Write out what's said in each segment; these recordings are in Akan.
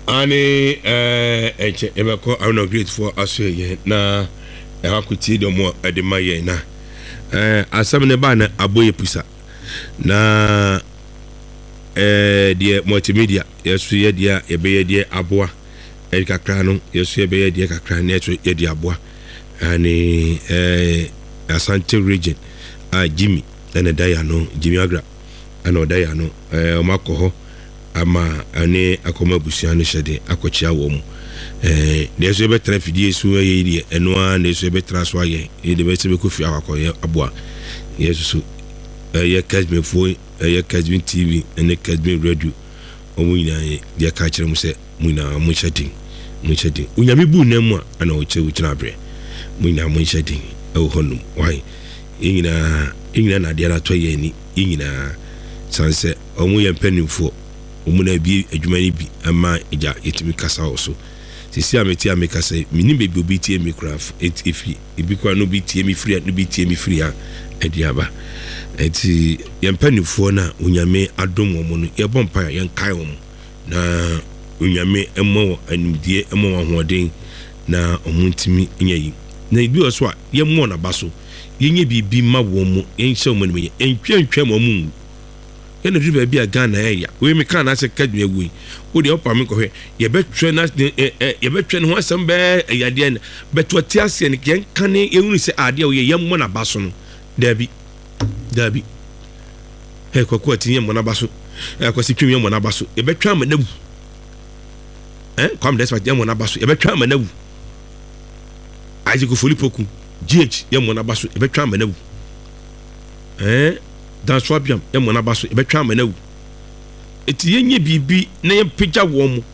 Ani eche ebeko I know great for us here na hakuti do mo edema ye na asam ne ba na aboye pusa na die multimedia yesu ye dia ebe die aboa kakra no yesu ebe ye die kakra na yesu ye die aboa ani Asante region Jimmy and Daya no Jimmy Agra and Daya no Omako ama ane akoma busiano shede akochia wo mu neso be trafidi so ye eno a neso be transfer ye de be sebe kofi akoye aboa yesu ye Kazme fo ye Kazme TV ene Kazme radio omunyina ye de ka kire mu se munyina mu shedin unyame bu na mu ana o che uchina bre munyina mu shedin e wo honum why ingina na de na to ye ni ingina sanse omu ye mpanimfo omuna bi adwumani bi ama eja etimi kasa oso sisi ameti amekasa mini be obi tie me craft efi ebi kwa no bi tie me free no bi tie me free a ediaba enti yempanifo na onyame adom wo no ye bompa ye nkai wo na onyame emo animdie emo ahoden na omuntimi nyayi na ibi oso a ye mo na baso yenye bibi ma wo mu enhye wo no ye entwentwem mu ene dribe bia Ghana ya we me kan na se kadwe wu wo de opa me ko hwe ye betwe na ye betwe no asem be yade na beto tiase ne ken kan ye hunu se ade wo ye yemmo na baso no dabi he kokko atinye mo na baso akwasi twem yemmo na baso ye betwe ama na wu kwam despite yemmo na baso ye betwe ama na wu aje ko folipoku GH yemmo na baso ye betwe ama na wu dan swabiam emona baso ebetwa amanawu eti yenye bibi na yempija wo mu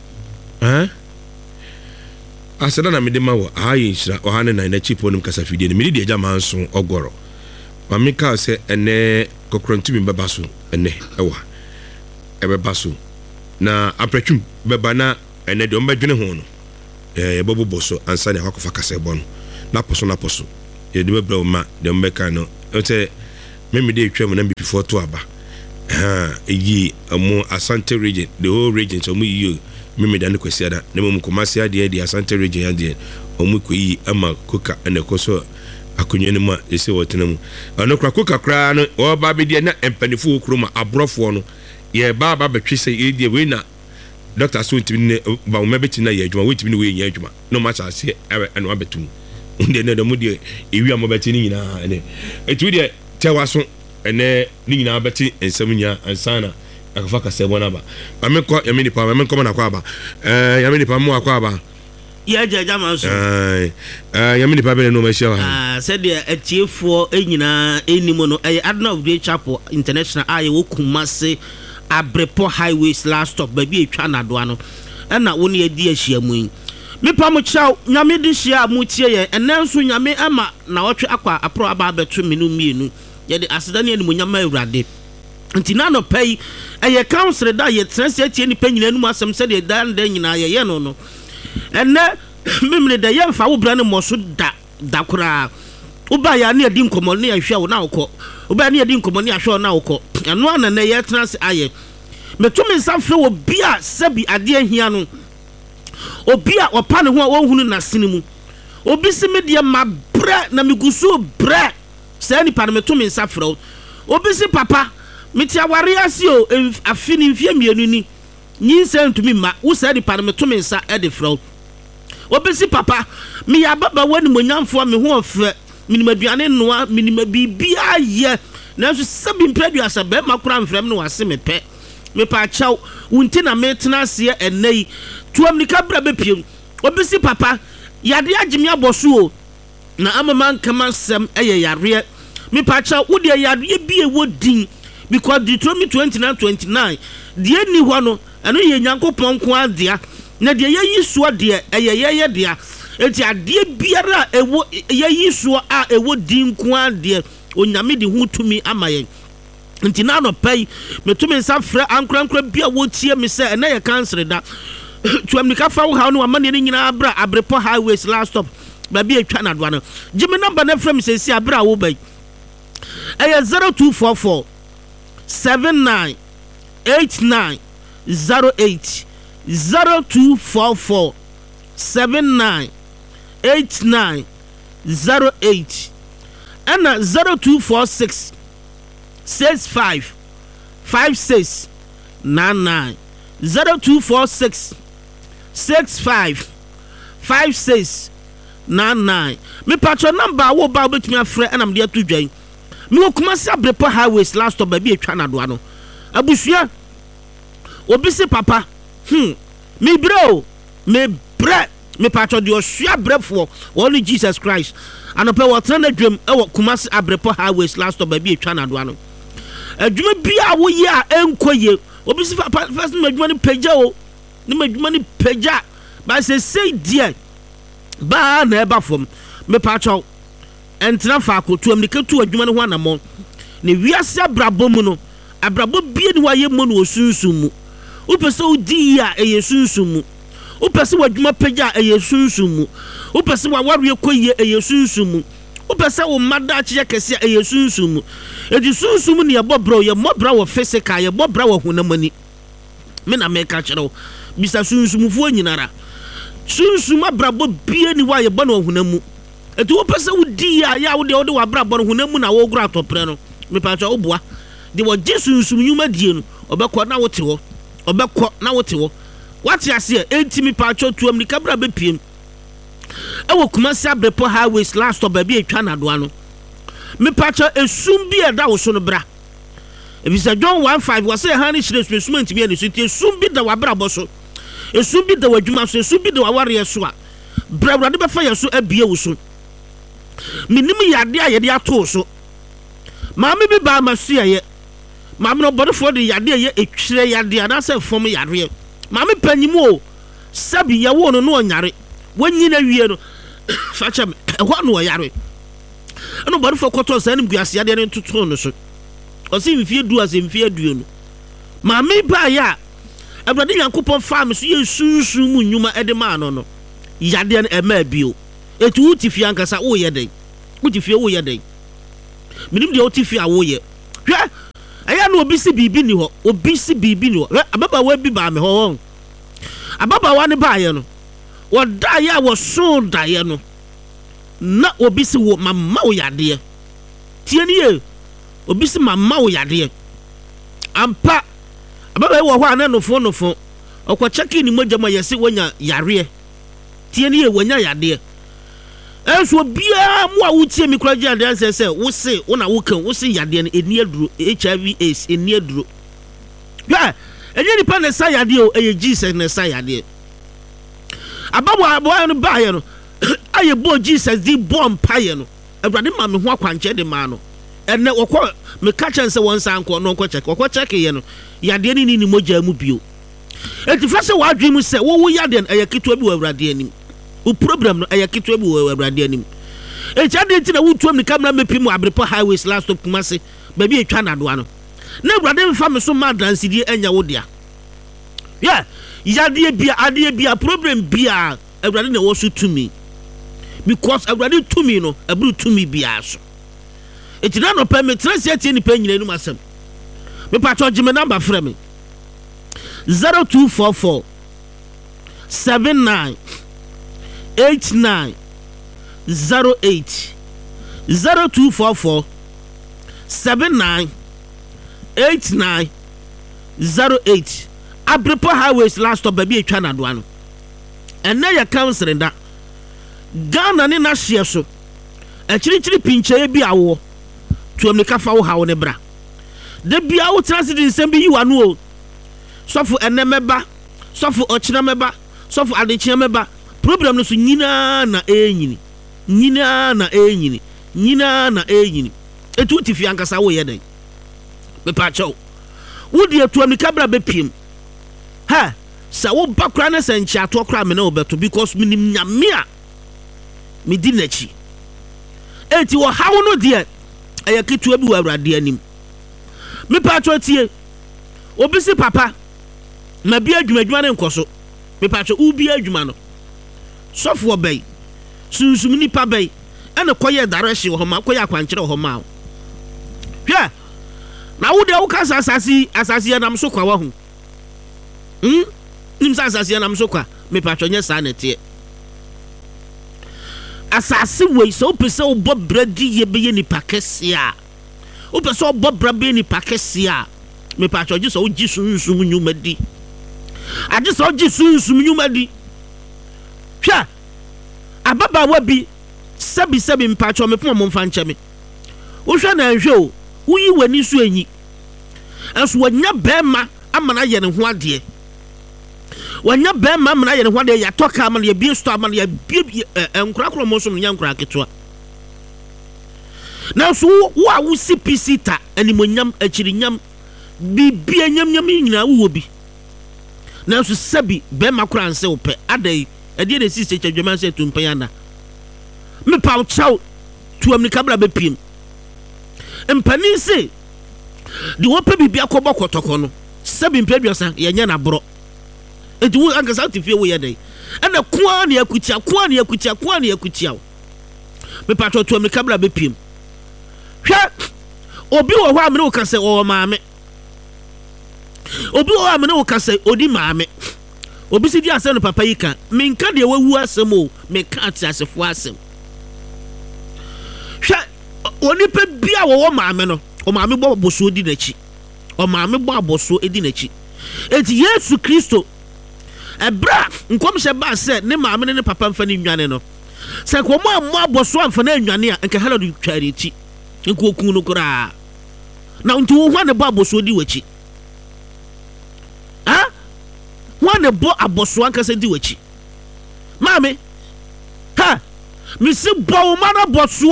asada na mede mawo ayi nshira ohane na chipo nim kasa fidie ne de agama nso ogoro mamika se ene kokrontimi bebaso ene ewa ebebaso na apretwum beba na ene de ombadwene ho no yeboboso ansa ne hakofa kasa ebo no na poso ye de bebra ma de ombeka no ote meme de twam na before to aba eyi amu Asante region the whole region so mu yi meme da ne kwasiada na mum komasi ade de Asante region ade omu koyi ama koka na koso akonye ne ma ese wotena mu ono kra koka kra no o ba be de na empanifo okroma abrofo no ye ba betwese ye de we na Dr. Suntimi ne ba mo beti na ye adwuma wetimi ne we nya adwuma no ma chase eno abetum unde ne do mu de ewi amobeti ni nyina ne etu de tewaso ene ni nyina beti ensamunya ansana akafa kasebo na ba amekọ yamini pa amenkọ na kwa aba yamini pa mu akwa aba ya jaja manso yamini pa be no ma hia said the etiefo enyina enimo no Adna of Great Chapel International aye wo Kumase Abrepo Highways last stop ba bi etwa na do ano na wo ne adi ahia mu yi me pa mo chaw nyame di hia mu tie ye enenso nyame ama na wotwe akwa apro aba beto menu mienu ye de aseda ne animu nyama awurade nti na no pay eye council da ye trense atie ni panyina nu asem se de dan da nyina ye no enne mimre de ye mfa wo bra ne mo so da kura uba ya ne adi nkomo ne ahwe wo na wokọ uba ne adi nkomo ne ahwe wo na wokọ eno ana na ye trense aye metumi nsafre wo bia sabi ade ahia no obi a opa ne ho a wonhunu na sene mu obi se me de ma bre na migusu bre se ni pa me to me nsafre obi se papa meti aware ase o afini mfie mienu ni nyinse ntumi ma wo se ni pa me to me nsa e de fro obi se papa me ya baba wani monyamfo me ho ofre minima duane noa minima bibia ye na so sabi mpredua asa be makura mfrem no wase me pe me pa chaw wunti na metena ase enei tuamnika bra bepiem obi se papa yade agimi aboso na amama nkama sem eye yare me pa chaw wo de yare bi ewo din because Deuteronomy 29:29 de ni ho no eno ye Nyankopon ko adea na de ye yisuo de ye de enti ade biara ewo ye yisuo a ewo din ko adea onyame de hu tumi amaye nti na no pay metumi nsafre ankrankra bia wo tie me se na ye cancel da tuamnika fa wo ha no amane ni nyina abra Abrepo Highways last stop ba bi etwa na do no gime number na frame se si abra wo bai 0244 798908 0244 79 89 08 ɛna 0246 65 56 99 0246 65 56 99 me patro number wo ba obetumi afrɛ ɛna me de ato dwan me wo kuma se Abrepo highways last stop ba bi etwa na do ano abusua obi se papa me bro me bre me patro de osua brefo only Jesus Christ anope wo tena na dwam e wo kuma se Abrepo highways last stop ba bi etwa na do ano adwuma bia wo ye a enkoye obi se papa first me adwuma ni pagya o ni me adwuma ni pagya ba se say dear ba na eba fom me patro entena fa akotu amnika tu adwuma ne ho anamon ne wiase abrabo mu no abrabo bie ni waye mu no osunsun mu upese odi a eye sunsun mu upese wadwuma pagya eye sunsun mu upese waware koye eye sunsun mu upese wo mada kye kese eye sunsun mu edi sunsun mu ne ye bobro ye mobra wo physical ye bobra wo honamani me na me ka kyerɛw bisa sunsun mu fo nyinara sunsun abrabo bie ni waye bɔ no honamu eti wo pese odi a ya wo de wo abrabo no honamu na wo gura atopre no me pa wo boa de wo sunsun nyuma die no obekɔ na wo te wo obekɔ na wo te wo wate ase enti me pa tuam ni kabra be piem e wo kuma se Abrepo highways last stop ba bi etwa na do ano me pa esum bi eda wo so no bra e bi se John 15 wo se ha ni hire sumenti bi ani so ti esum bi da wa brabo so esum bi da wadwuma so esum bi da waware so a brawrade be fa yeso abie wo so minim yade a yede ato so maame bi ba masu ye maame no bodefo de yade ye etwire yade ana se fom yade maame panyimu o sabi ye wo no no onyare wanyi na wie no fa chem ehwa no yare no bodefo koto sa nim guase yade ne tutu no so o se mfie du ase mfie aduo no maame ba ya Abradin Yankopon farm so ye sunsun mu nyuma ede ma no yade na ema bio etu utifie ankasa wo ye den utifie wo ye den minim de utifie a wo ye hwe eya na obi si bibi ni ho obi si bibi ni ho ababa wa bi ba me ho ababa wa ne ba ye no wo da ya wo so da ye no na obi si wo mama wo yade tie ni ye obi si mama wo yade ampa ababa wo ho ananofo nofo okwa cheki ni mogya yesi wonya yare tie ni ye wonya yade enso bia mo a wutie mi kura gya dan se wo se wo na wo kan wo se yade no eni aduro HIV AIDS eni aduro ya enye ni pa na sa yade o eye Jesus na sa yade ababo abo no ba ye no aye bo Jesus di bo mpaye no Awurade ma me ho akwanche de ma no ene wokọ me ka chen se won san ko no ko check wokọ check ye no yade ni ni mogya mu bio enti fa se wa adwim se wo yade eye kitwa bi wo Awurade anim o problem no eye kitwa bi wo Awurade anim enti ade ti na wutuam ni camera mepi mu Abrepo highways last stop Kumasi ba bi etwa na do ano na Awurade mfa me so ma dansidi enya wo dia yeah yade bia ade bia problem bia Awurade na wo so tumi because Awurade tumi no abru tumi bia so eti na no permit trace eti ni pe nyina enu asem me patcho jime number frɛ me 0244 79 89 08 0244 79 89 08 Abrepo highways last stop baby etwa na do ano ene ya council da Ghana ne na hye so akirichiri pinche bi awo tuam ka fa wo hawo ne bra de bia wo transit nsem bi yiwanu o sofu ene meba sofu ochina meba sofu adechina meba problem no so nyina na enyini etu tifi ankasa wo ye den me pa cho wo de tuam ka bra be piem ha sa wo bakra na se nchi ato kra me na obeto because minim nyame a me di nachi enti wo hawo no de aya kitu abi wo Awurade anim me pa cho tie obi si papa na bi adwuma ne nkoso me pa cho ubi adwuma no sofo obey sunsum nipa bey ene koye direction ho ma koye akwankyere ho ma hwe na wo de wo kasa asasi anam so kwa wa hu nim sa asase nam so kwa me patro nya sa na tie asase wei so pese obo bradi ye be ni pakese a o pese obo brabe ni pakese a me patro ji so oji sunsun nyuma di ade so oji sunsun nyuma di hwa ababa wa bi sabi mpatro me pon mo mfa nche me wo hwa na nhwe o wuyi wani so anyi enso wanya bema amana ye ne ho ade wanya bema amana ye ne ho ade ya toka amana ye bi sto amana ye bi enkurakro mo so nya nkuraketwa na so wo a wo si pisita animonyam akirinyam bibia nyam nyina wo bi na so sabi bema kura nse wo pe adai ade de sisi twadwama se tumpa yana me paw chaw tuam ni kabla be piem mpani se di wo pe bibia kɔbɔ kɔtɔkɔ no sabi mpɛduasa yɛnya na boro enti wo ankasa tifie wo yɛ dai ɛna koa ne akutia me patro tuam ni kabla be piem hwɛ obi wɔ hɔ amene wo ka sɛ o maame obi wɔ hɔ amene wo ka sɛ odi maame obi si di asɛm no papa yi ka menka de wawu asɛm o meka ate asefo asɛm hwɛ onipa bia wɔ maame no o maame bɔ boso di n'akyi o maame bɔ aboso edi n'akyi enti Yesu Kristo ebra nkom hye ba sɛ ne maame ne papa mfa ne nwane no sɛ ko mo ammo aboso amfa na nwane a nka hala do tware akyi nko okun no kora na nti wo hwa ne bɔ aboso di w'akyi wane bo aboso ankasa di wachi mame ha misi bo mana boso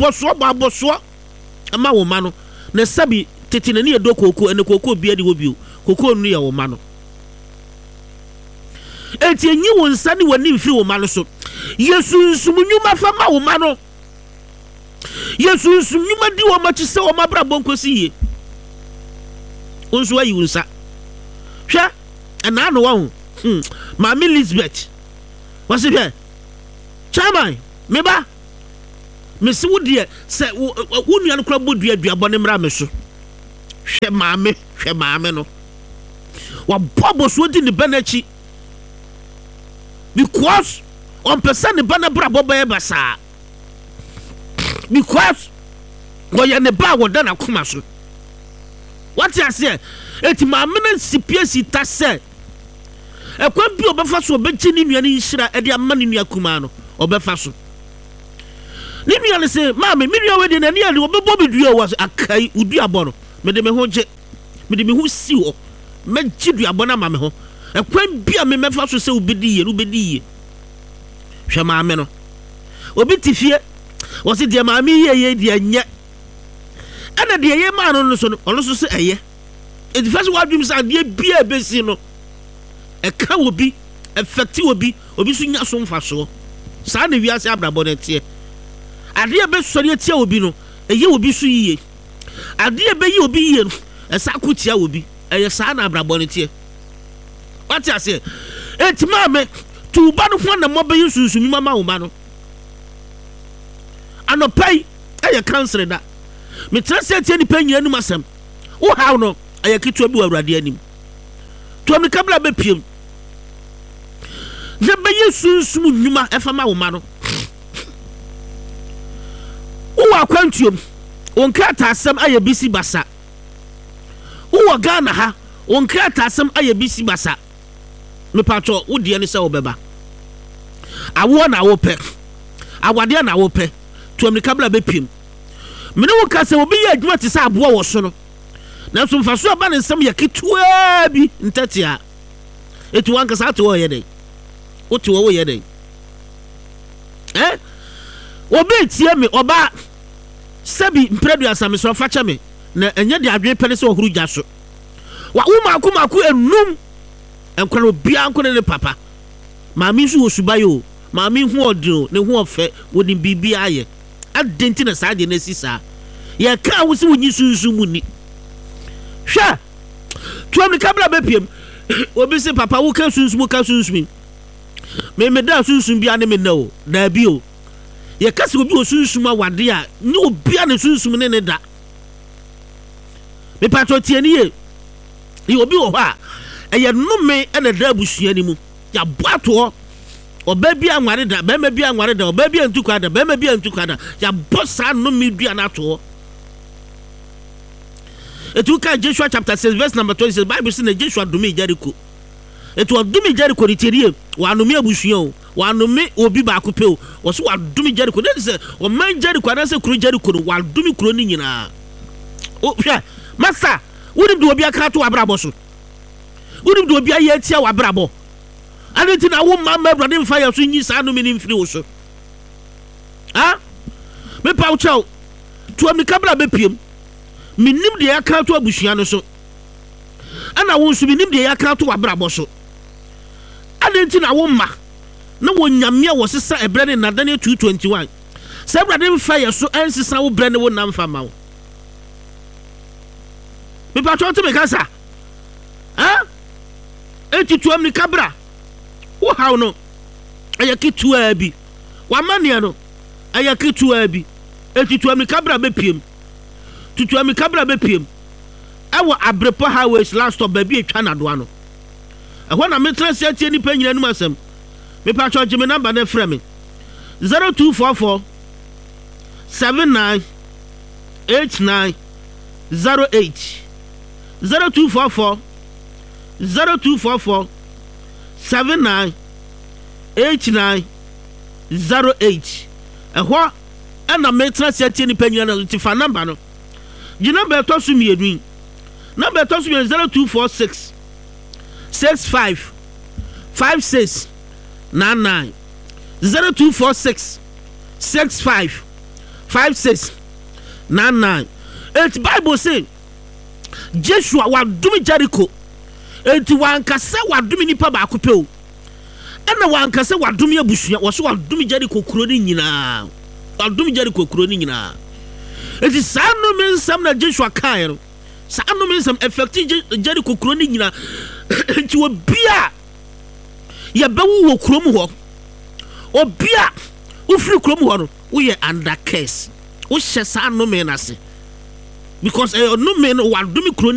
ama wo mano na sabi tete na ne edo koko ene koko bia di wobio koko nu ya wo mano enti enyi wo nsa ne wani mfi wo mano so Yesu nsumunyuma fa ma wo mano Yesu nsumunyuma di wo machi se wo mabra bonkosi ye onso ayi unsa hwa ana no wa Mami Elizabeth was it chairman meba mesi wo de se wo nua no kra bodua duabɔ ne mra me so hwɛ maame no wa bobo so di ne banachi because on person ne bana bra bobo e basa because wo ye ne ba wo da na koma so what you say eti maame na sipie sita se ekwa bi obefa so obechi ni nua ni nhira e de ama ni nua kuma no obefa so ni nua ne se maame mi nua we de na ni ali obebo bi dua was akai udu abo no me de me ho je me de me ho si o me ji dua abo na maame ho ekwa bi a me mefa so se ubedi ye hwe maame no obi tifie wose de maame ye de anya ana de ye ma no so no ono so se eye edi fa so wadwum sa de bia besi no eka obi effect obi so nya so mfa so sa na wiase abrabo na tie ade be sori tie obi no eye obi so yiye ade be yi obi yiye no esa akotia obi eye sa na abrabo na tie what you say eti maame tu ba no ho na mo be yusunsun mama wo ma no anopai eye cancer da me trase tie ni panyia nim asem wo haw no eye kitu bi wa awrade anim to me kabla be piem na be yusunsun nnuma efama wo ma no wo akwantuom won krata asem aye bisi basa wo Ghana ha won krata asem aye bisi basa me patro wo de ne se wo beba awo na wo pe awade na wo pe to me kabla be piem me ne wo ka se obi ye adwuma ti se aboa wo so no na so mfa so aba ne nsem ye ketua bi ntatia etu wanka sa to wo ye den otu wo ye den obi tie me oba sabi mpredu asame so fa cha me na enye de adwe pele se ohuru gya so wa wo maako enum enkwano bia nko ne papa maami nso wo subayo maami hu odro ne hu ofe woni bibia aye adenti na saade na sisa ye ka wo se wonyi sunsun mu ni hwa tuam ni kabla bepiem obi se papa wo ka sunsun me da sunsun bia ne me na o da bi o ye ka se obi o sunsun awade a ni obi a ne sunsun ne da me patro tie ni ye obi wo ha ɛyɛ nnome ɛna da abusua ni mu yɛabɔ atoɔ ɔbaa bi anware da bɛrima bi anware da ɔbaa bi antu kwa da bɛrima bi antu kwa da yɛabɔ saa nnome dua no atoɔ. Etu ka Joshua chapter 6 verse number 26 Bible say na Joshua dumi Jericho. Etu dumi Jericho ni terie wa anumi abusua o wa anumi obi ba ko pe o wo so wa dumi Jericho dey say o man Jericho na say kuro Jericho no wa dumi kuro ni nyina. O hwe masa woni do obi aka to abrabo so. Woni do obi aye atia wa abrabo. Aneti na wo mama brade mfa ya so nyi sa anumi ni mfiri wo so. Ha? Me pa wo chao. Tu ami kabla be piem. Minim de yaka to abusua no so ana wo nso minim de yaka to abrabo so adenti na wo ma na wo nyame wo sesa ebre ne nadane 221 se brade mfa ye so ansesa wo bre ne wo namfa ma wo me pa to me kasa ha etituam ni kabra wo haw no ayakitu abi wa mane no ayakitu abi etituam ni kabra be piem tutu ami kabra bepiem ewo abrepo highways last stop baby etwa nadoa no ehwo na metrase atie ni pa nyina num asem me pa choje me number na frɛ me 0244 79 89 08 0244 79 89 08 ehwo na metrase atie ni pa nyina na tifa number no Jina beto su mi edwin. Na beto su mi 0246 65 56 99 0246 65 56 99. It Bible say Joshua wa dumi Jericho. Enti wa nkasa wa dumi nipa ba ko pe o. Ena wa nkasa wa dumi abusua. Wo so wa dumi Jericho kuro ni nyina. Wa dumi Jericho kuro ni nyina. It is no means some na Joshua Kairo. Some means some effective Jericho crony nyina. Nti obia ye bewu wo krom ho. Obia ufri krom ho no wo ye under curse. Wo hye sa no men ase. Because no men wa dumi